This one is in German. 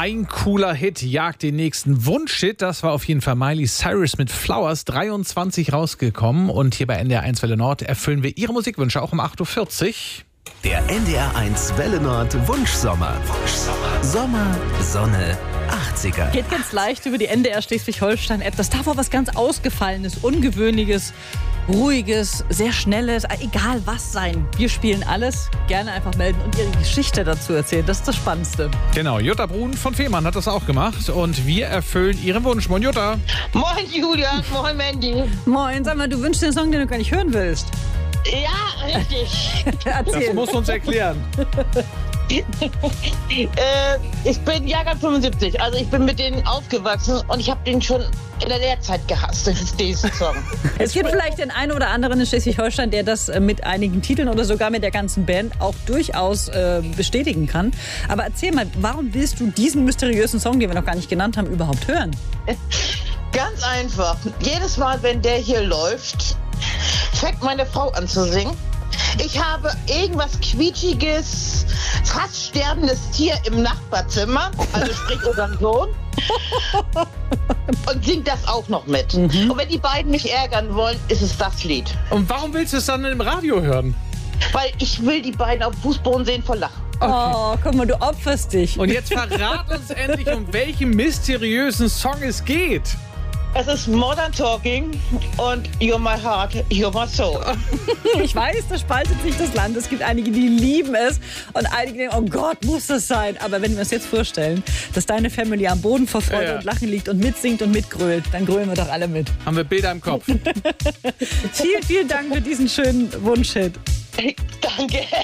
Ein cooler Hit jagt den nächsten Wunschhit. Das war auf jeden Fall Miley Cyrus mit Flowers, 23 rausgekommen. Und hier bei NDR 1 Welle Nord erfüllen wir Ihre Musikwünsche auch um 8.40 Uhr. Der NDR 1 Welle Nord Wunschsommer. Sommer, Sonne, 80er. Geht ganz leicht über die NDR Schleswig-Holstein-App. Das darf auch was ganz Ausgefallenes, Ungewöhnliches, Ruhiges, sehr Schnelles, egal was sein. Wir spielen alles. Gerne einfach melden und Ihre Geschichte dazu erzählen. Das ist das Spannendste. Genau, Jutta Brun von Fehmarn hat das auch gemacht. Und wir erfüllen Ihren Wunsch. Moin Jutta. Moin Julia, moin Mandy. Moin, sag mal, du wünschst dir einen Song, den du gar nicht hören willst. Ja, richtig. Erzähl. Das musst du uns erklären. Ich bin Jahrgang 75, also ich bin mit denen aufgewachsen und ich habe den schon in der Lehrzeit gehasst, diesen Song. Es gibt vielleicht den einen oder anderen in Schleswig-Holstein, der das mit einigen Titeln oder sogar mit der ganzen Band auch durchaus bestätigen kann. Aber erzähl mal, warum willst du diesen mysteriösen Song, den wir noch gar nicht genannt haben, überhaupt hören? Ganz einfach. Jedes Mal, wenn der hier läuft, fängt meine Frau an zu singen. Ich habe irgendwas Quietschiges, fast sterbendes Tier im Nachbarzimmer, also sprich unseren Sohn, und singt das auch noch mit. Und wenn die beiden mich ärgern wollen, ist es das Lied. Und warum willst du es dann im Radio hören? Weil ich will die beiden auf Fußboden sehen vor Lachen. Oh, guck mal, du opferst dich. Und jetzt verrat uns endlich, um welchen mysteriösen Song es geht. Es ist Modern Talking und You're My Heart, You're My Soul. Ich weiß, da spaltet sich das Land. Es gibt einige, die lieben es und einige denken, oh Gott, muss das sein. Aber wenn wir uns jetzt vorstellen, dass deine Family am Boden vor Freude und Lachen liegt und mitsingt und mitgrölt, dann grölen wir doch alle mit. Haben wir Bilder im Kopf. Vielen, vielen Dank für diesen schönen Wunschhit. Danke.